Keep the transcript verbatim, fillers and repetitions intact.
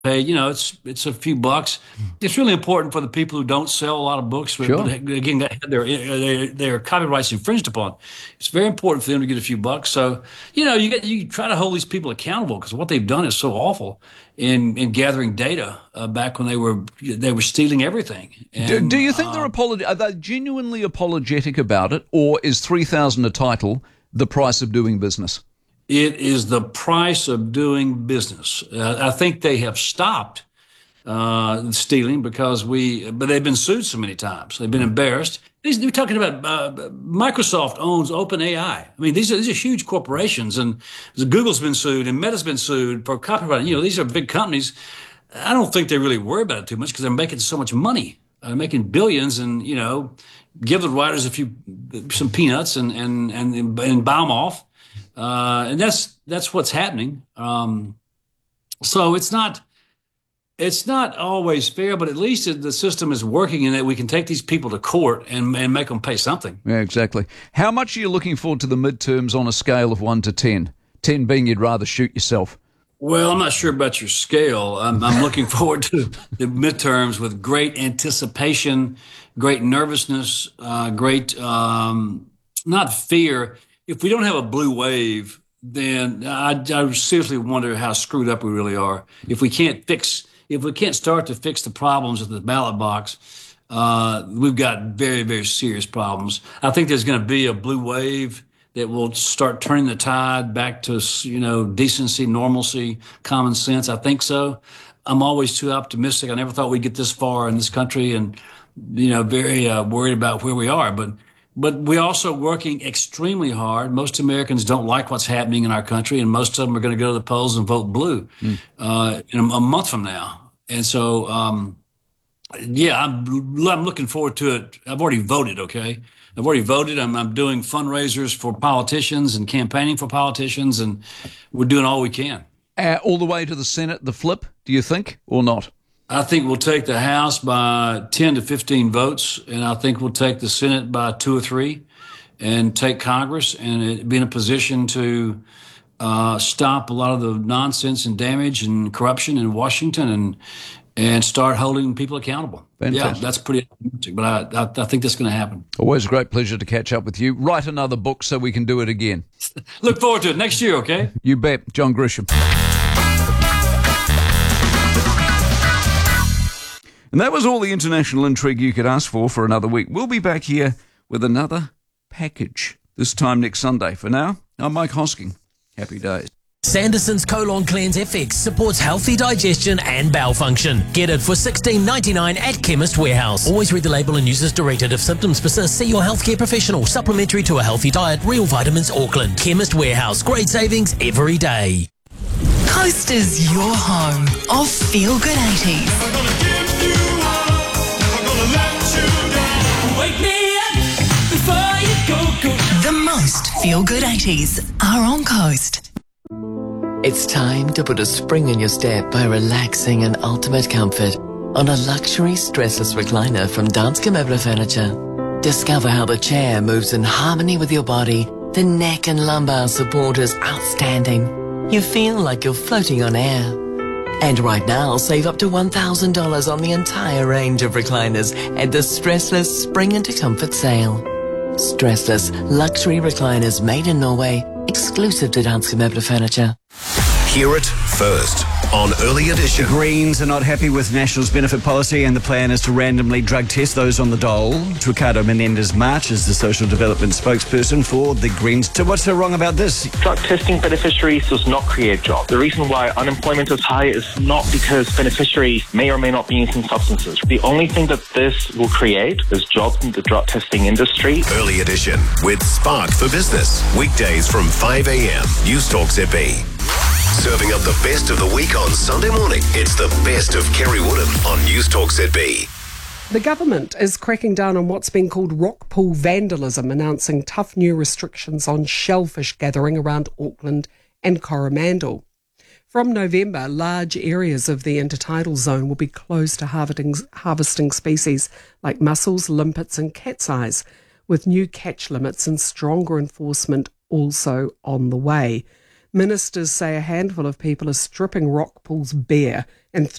Hey, you know, it's it's a few bucks. It's really important for the people who don't sell a lot of books, but, but Sure. again, that had their their their copyrights infringed upon. It's very important for them to get a few bucks. So, you know, you get you try to hold these people accountable because what they've done is so awful in in gathering data uh, back when they were they were stealing everything. Do, do And you think they're uh, apolog- are they genuinely apologetic about it, or is three thousand a title the price of doing business? it is the price of doing business. Uh, I think they have stopped uh, stealing because we, but they've been sued so many times. They've been embarrassed. These, we're talking about uh, Microsoft owns OpenAI. I mean, these are these are huge corporations, and Google's been sued, and Meta's been sued for copyright. You know, these are big companies. I don't think they really worry about it too much because they're making so much money, uh, making billions, and you know, give the writers a few some peanuts and and and and buy them off, uh, and that's that's what's happening. Um, so it's not. It's not always fair, but at least the system is working in that we can take these people to court and, and make them pay something. Yeah, exactly. How much are you looking forward to the midterms on a scale of one to ten? ten being you'd rather shoot yourself. Well, I'm not sure about your scale. I'm, I'm looking forward to the midterms with great anticipation, great nervousness, uh, great, um, not fear. If we don't have a blue wave, then I, I seriously wonder how screwed up we really are. If we can't fix If we can't start to fix the problems at the ballot box, uh, we've got very, very serious problems. I think there's going to be a blue wave that will start turning the tide back to, you know, decency, normalcy, common sense. I think so. I'm always too optimistic. I never thought we'd get this far in this country, and, you know, very uh, worried about where we are. But but we're also working extremely hard. Most Americans don't like what's happening in our country, and most of them are going to go to the polls and vote blue mm. uh, in a, a month from now. And so, um, yeah, I'm, I'm looking forward to it. I've already voted, okay? I've already voted. I'm, I'm doing fundraisers for politicians and campaigning for politicians, and we're doing all we can. Uh, all the way to the Senate, the flip, do you think, or not? I think we'll take the House by ten to fifteen votes, and I think we'll take the Senate by two or three and take Congress and be in a position to uh, stop a lot of the nonsense and damage and corruption in Washington and and start holding people accountable. Fantastic. Yeah, that's pretty optimistic, but I, I, I think that's going to happen. Always a great pleasure to catch up with you. Write another book so we can do it again. Look forward to it next year, okay? You bet. John Grisham. And that was all the international intrigue you could ask for for another week. We'll be back here with another package this time next Sunday. For now, I'm Mike Hosking. Happy days. Sanderson's Colon Cleanse F X supports healthy digestion and bowel function. Get it for sixteen ninety-nine at Chemist Warehouse. Always read the label and use as directed. If symptoms persist, see your healthcare professional. Supplementary to a healthy diet. Real Vitamins Auckland. Chemist Warehouse. Great savings every day. Coast is your home of Feel Good eighties. I'm gonna give you up. I'm gonna let you down. Wake me up before you go, go. The most Feel Good eighties are on Coast. It's time to put a spring in your step by relaxing in ultimate comfort on a luxury stressless recliner from Danske Møbler Furniture. Discover how the chair moves in harmony with your body. The neck and lumbar support is outstanding. You feel like you're floating on air. And right now, save up to one thousand dollars on the entire range of recliners at the Stressless Spring into Comfort sale. Stressless luxury recliners made in Norway, exclusive to Danske Møbler Furniture. Hear it first on Early Edition. Greens are not happy with National's benefit policy, and the plan is to randomly drug test those on the dole. Ricardo Menendez-March is the social development spokesperson for the Greens. So what's so wrong about this? Drug testing beneficiaries does not create jobs. The reason why unemployment is high is not because beneficiaries may or may not be using substances. The only thing that this will create is jobs in the drug testing industry. Early Edition with Spark for Business. Weekdays from five a.m. News Talk Z B. Serving up the best of the week on Sunday morning. It's the best of Kerry Woodham on News Talk Z B. The government is cracking down on what's been called rock pool vandalism, announcing tough new restrictions on shellfish gathering around Auckland and Coromandel. From November, large areas of the intertidal zone will be closed to harvesting, harvesting species like mussels, limpets and cat's eyes, with new catch limits and stronger enforcement also on the way. Ministers say a handful of people are stripping rock pools bare and